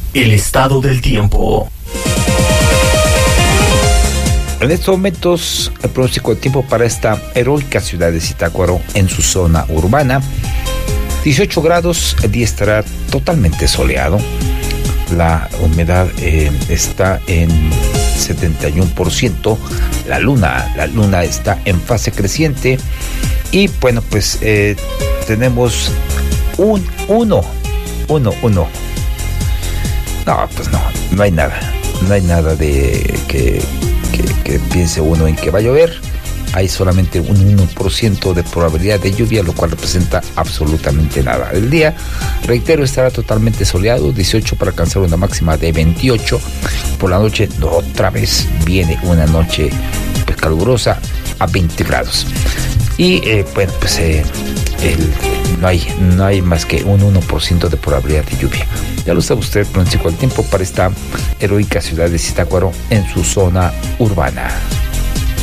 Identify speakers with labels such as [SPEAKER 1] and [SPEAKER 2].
[SPEAKER 1] El estado del tiempo.
[SPEAKER 2] En estos momentos, el pronóstico del tiempo para esta heroica ciudad de Zitácuaro en su zona urbana: 18 grados, el día estará totalmente soleado. La humedad está en 71%. La luna está en fase creciente. Y bueno, pues tenemos un 1. No, pues no hay nada. No hay nada de que piense uno en que va a llover. Hay solamente un 1% de probabilidad de lluvia, lo cual representa absolutamente nada. El día, reitero, estará totalmente soleado, 18 para alcanzar una máxima de 28. Por la noche, otra vez viene una noche pues calurosa a 20 grados. Y bueno, pues no hay más que un 1% de probabilidad de lluvia. Ya lo sabe usted, pronóstico del tiempo para esta heroica ciudad de Zitácuaro en su zona urbana.